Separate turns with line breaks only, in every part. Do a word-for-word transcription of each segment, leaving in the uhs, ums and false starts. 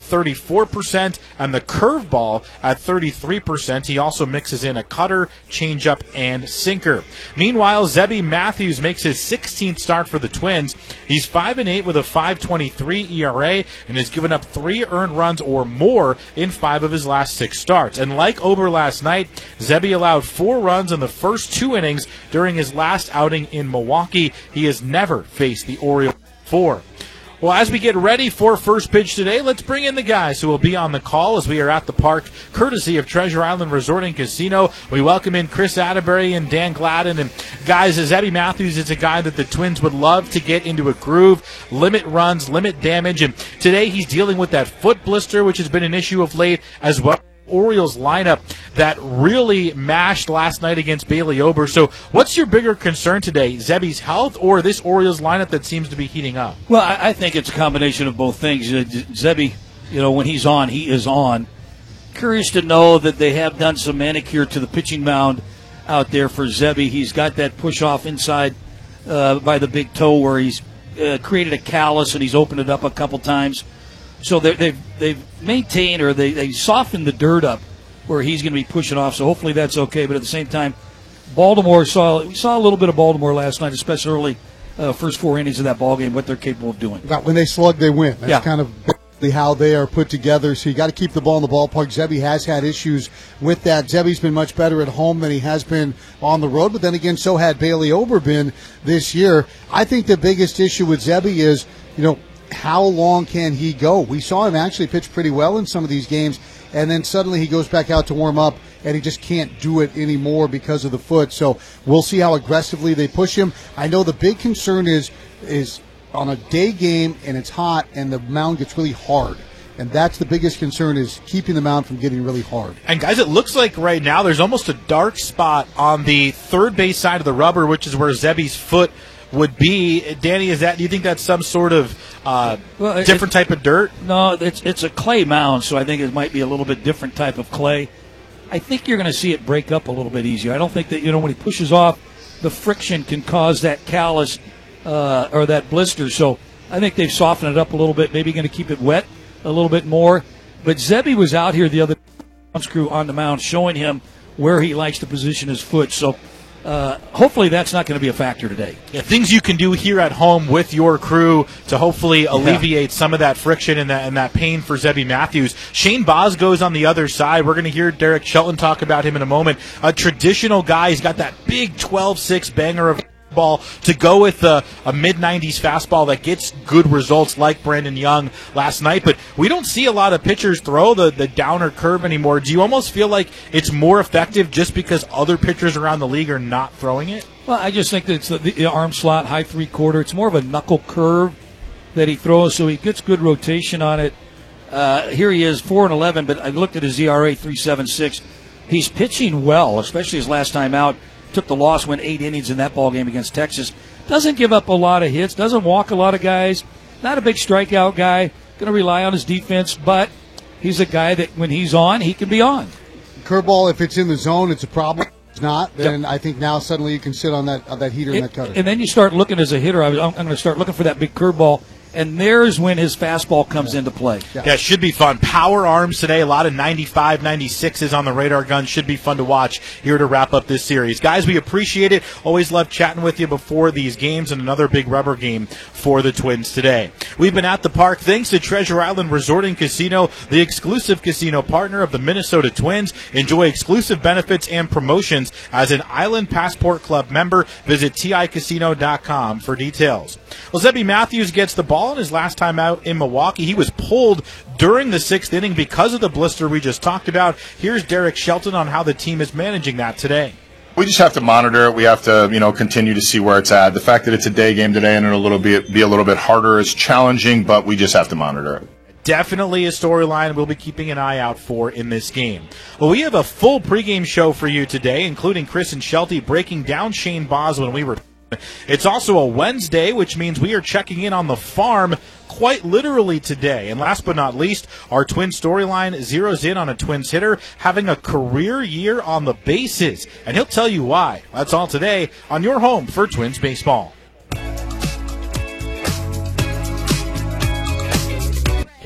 thirty-four percent, and the curveball at thirty-three percent. He also mixes in a cutter, changeup, and sinker. Meanwhile, Zebby Matthews makes his sixteenth start for the Twins. He's five and eight with a five twenty-three E R A and has given up three earned runs or more in five of his last six starts. And like Ober last night, Zebby allowed four runs in the first two innings during his last outing in Milwaukee. He has never faced the Orioles before. Well, as we get ready for first pitch today, let's bring in the guys who will be on the call as we are at the park, courtesy of Treasure Island Resort and Casino. We welcome in Chris Atterbury and Dan Gladden. And guys, Zebby Matthews is a guy that the Twins would love to get into a groove, limit runs, limit damage. And today he's dealing with that foot blister, which has been an issue of late, as well. Orioles lineup that really mashed last night against Bailey Ober. So what's your bigger concern today, Zebby's health or this Orioles lineup that seems to be heating up?
Well, I, I think it's a combination of both things. Uh, Zebby, you know, when he's on, he is on. Curious to know that they have done some manicure to the pitching mound out there for Zebby. He's got that push off inside uh, by the big toe where he's uh, created a callus and he's opened it up a couple times. So they've they've maintained or they they softened the dirt up where he's going to be pushing off. So hopefully that's okay. But at the same time, Baltimore saw we saw a little bit of Baltimore last night, especially early uh, first four innings of that ball game. What they're capable of doing.
When they slug, they win. That's
yeah.
kind of how they are put together. So you got to keep the ball in the ballpark. Zebby has had issues with that. Zebby's been much better at home than he has been on the road. But then again, so had Bailey Ober been this year. I think the biggest issue with Zebby is, you know, how long can he go? We saw him actually pitch pretty well in some of these games, and then suddenly he goes back out to warm up, and he just can't do it anymore because of the foot. So we'll see how aggressively they push him. I know the big concern is is on a day game, and it's hot, and the mound gets really hard. And that's the biggest concern, is keeping the mound from getting really hard.
And, guys, it looks like right now there's almost a dark spot on the third base side of the rubber, which is where Zebby's foot would be. Danny, is that? Do you think that's some sort of uh, well, different type of dirt?
No, it's it's a clay mound, so I think it might be a little bit different type of clay. I think you're going to see it break up a little bit easier. I don't think that, you know, when he pushes off, the friction can cause that callus uh, or that blister. So I think they've softened it up a little bit, maybe going to keep it wet a little bit more. But Zebby was out here the other crew on the mound showing him where he likes to position his foot. So Uh, hopefully that's not going to be a factor today.
Yeah, things you can do here at home with your crew to hopefully alleviate yeah. some of that friction and that, and that pain for Zebby Matthews. Shane Baz goes on the other side. We're going to hear Derek Shelton talk about him in a moment. A traditional guy. He's got that big twelve six banger of ball to go with a, a mid nineties fastball that gets good results like Brandon Young last night. But we don't see a lot of pitchers throw the, the downer curve anymore. Do you almost feel like it's more effective just because other pitchers around the league are not throwing it?
Well, I just think that it's the, the arm slot, high three-quarter. It's more of a knuckle curve that he throws, so he gets good rotation on it. Uh, here he is, four and eleven, but I looked at his E R A, three point seven six. He's pitching well, especially his last time out. Took the loss, went eight innings in that ball game against Texas. Doesn't give up a lot of hits, doesn't walk a lot of guys. Not a big strikeout guy. Going to rely on his defense, but he's a guy that when he's on, he can be on.
Curveball, if it's in the zone, it's a problem. If it's not, then yep. I think now suddenly you can sit on that on that heater
it,
and that cutter.
And then you start looking as a hitter. I was, I'm going to start looking for that big curveball. And there's when his fastball comes yeah. into play.
Yeah. yeah, it should be fun. Power arms today. A lot of ninety-five, ninety-sixes on the radar gun. Should be fun to watch here to wrap up this series. Guys, we appreciate it. Always love chatting with you before these games, and another big rubber game for the Twins today. We've been at the park thanks to Treasure Island Resort and Casino, the exclusive casino partner of the Minnesota Twins. Enjoy exclusive benefits and promotions as an Island Passport Club member. Visit T I casino dot com for details. Well, Zebby Matthews gets the ball in his last time out in Milwaukee. He was pulled during the sixth inning because of the blister we just talked about. Here's Derek Shelton on how the team is managing that today.
We just have to monitor it. We have to, you know, continue to see where it's at. The fact that it's a day game today and it'll a little bit be a little bit harder is challenging, but we just have to monitor it.
Definitely a storyline we'll be keeping an eye out for in this game. Well, we have a full pregame show for you today, including Chris and Shelty breaking down Shane Baz when we were. It's also a Wednesday, which means we are checking in on the farm quite literally today. And last but not least, our Twin storyline zeroes in on a Twins hitter having a career year on the bases. And he'll tell you why. That's all today on your home for Twins baseball.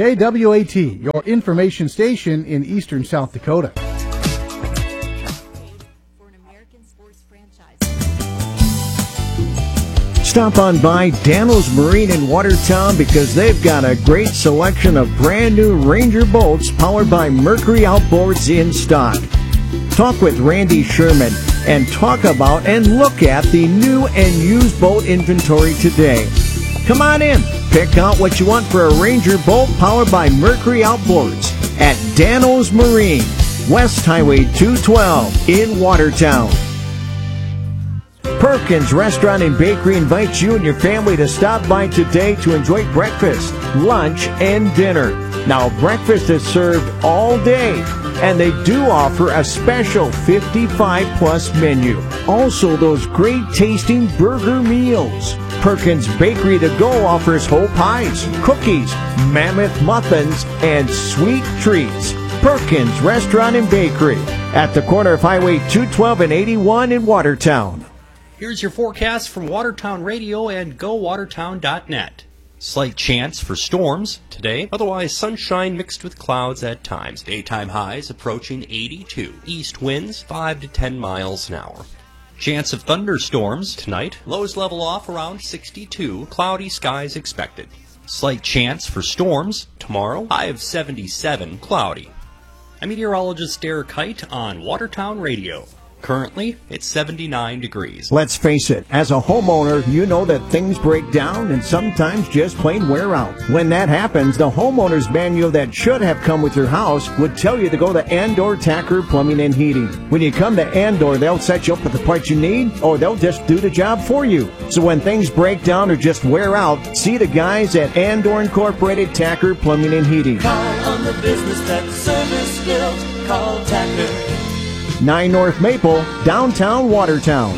K W A T, your information station in eastern South Dakota.
Stop on by Dano's Marine in Watertown because they've got a great selection of brand new Ranger boats powered by Mercury Outboards in stock. Talk with Randy Sherman and talk about and look at the new and used boat inventory today. Come on in. Pick out what you want for a Ranger boat powered by Mercury Outboards at Dano's Marine, West Highway two twelve in Watertown. Perkins Restaurant and Bakery invites you and your family to stop by today to enjoy breakfast, lunch, and dinner. Now, breakfast is served all day, and they do offer a special fifty-five plus menu. Also, those great tasting burger meals. Perkins Bakery to Go offers whole pies, cookies, mammoth muffins, and sweet treats. Perkins Restaurant and Bakery at the corner of Highway two twelve and eighty-one in Watertown.
Here's your forecast from Watertown Radio and go watertown dot net. Slight chance for storms today, otherwise sunshine mixed with clouds at times. Daytime highs approaching eighty-two. East winds five to ten miles an hour. Chance of thunderstorms tonight. Lows level off around sixty-two. Cloudy skies expected. Slight chance for storms tomorrow. High of seventy-seven. Cloudy. I'm meteorologist Derek Height on Watertown Radio. Currently, it's seventy-nine degrees.
Let's face it, as a homeowner, you know that things break down and sometimes just plain wear out. When that happens, the homeowner's manual that should have come with your house would tell you to go to Andor Tacker Plumbing and Heating. When you come to Andor, they'll set you up with the parts you need, or they'll just do the job for you. So when things break down or just wear out, see the guys at Andor Incorporated Tacker Plumbing and Heating.
Call on the business that's service built. Call Tacker.
nine North Maple, downtown Watertown.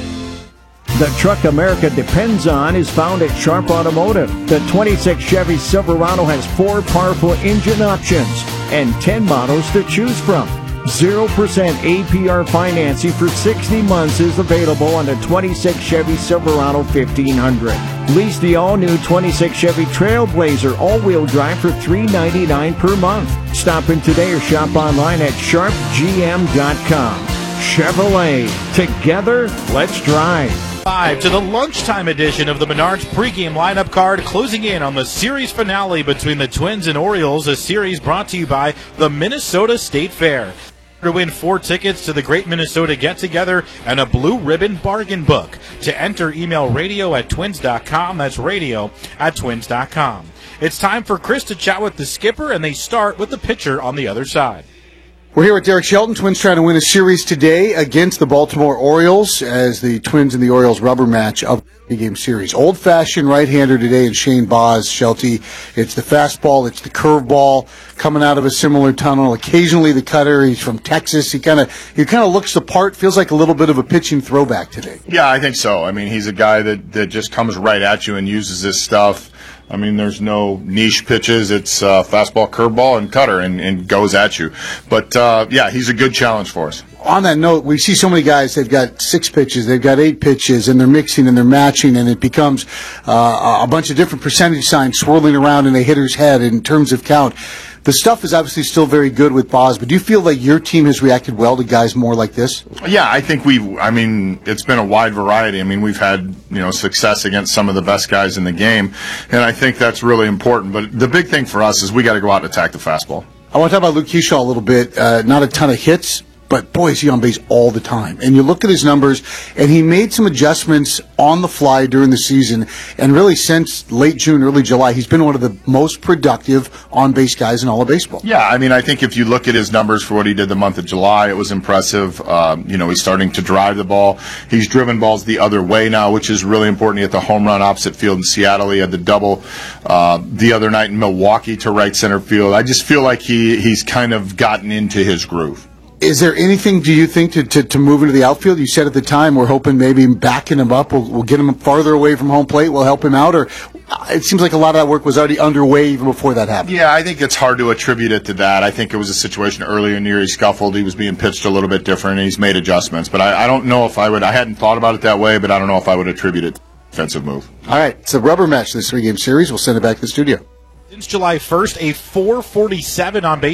The truck America depends on is found at Sharp Automotive. The twenty-six Chevy Silverado has four powerful engine options and ten models to choose from. zero percent A P R financing for sixty months is available on the twenty-six Chevy Silverado fifteen hundred. Lease the all-new twenty-six Chevy Trailblazer all-wheel drive for three hundred ninety-nine dollars per month. Stop in today or shop online at sharp g m dot com. Chevrolet. Together, let's drive.
Five to the lunchtime edition of the Menards pregame lineup card, closing in on the series finale between the Twins and Orioles, a series brought to you by the Minnesota State Fair. To win four tickets to the Great Minnesota Get-Together and a Blue Ribbon Bargain Book. To enter, email radio at twins dot com. That's radio at twins dot com. It's time for Chris to chat with the skipper, and they start with the pitcher on the other side.
We're here with Derek Shelton. Twins trying to win a series today against the Baltimore Orioles as the Twins and the Orioles rubber match of the game series. Old-fashioned right-hander today in Shane Baz, Shelty. It's the fastball, it's the curveball coming out of a similar tunnel. Occasionally the cutter. He's from Texas. He kind of he kind of looks the part. Feels like a little bit of a pitching throwback today.
Yeah, I think so. I mean, he's a guy that, that just comes right at you and uses his stuff. I mean, there's no niche pitches. It's uh, fastball, curveball, and cutter, and, and goes at you. But, uh, yeah, he's a good challenge for us.
On that note, we see so many guys, they've got six pitches, they've got eight pitches, and they're mixing and they're matching, and it becomes uh, a bunch of different percentage signs swirling around in a hitter's head in terms of count. The stuff is obviously still very good with Baz, but do you feel like your team has reacted well to guys more like this?
Yeah, I think we've, I mean, it's been a wide variety. I mean, we've had, you know, success against some of the best guys in the game, and I think that's really important. But the big thing for us is we got to go out and attack the fastball.
I want to talk about Luke Keyshaw a little bit. Uh, not a ton of hits, but boy, is he on base all the time. And you look at his numbers, and he made some adjustments on the fly during the season. And really, since late June, early July, he's been one of the most productive on-base guys in all of baseball.
Yeah, I mean, I think if you look at his numbers for what he did the month of July, it was impressive. Um, you know, he's starting to drive the ball. He's driven balls the other way now, which is really important. He had the home run opposite field in Seattle. He had the double uh, the other night in Milwaukee to right center field. I just feel like he he's kind of gotten into his groove.
Is there anything, do you think, to, to, to move into the outfield? You said at the time we're hoping maybe backing him up will will get him farther away from home plate, will help him out, or it seems like a lot of that work was already underway even before that happened.
Yeah, I think it's hard to attribute it to that. I think it was a situation earlier in the year he scuffled. He was being pitched a little bit different, and he's made adjustments. But I, I don't know if I would, I hadn't thought about it that way, but I don't know if I would attribute it to defensive move.
All right, it's a rubber match this three-game series. We'll send it back to the studio.
Since July first, a four forty-seven on base.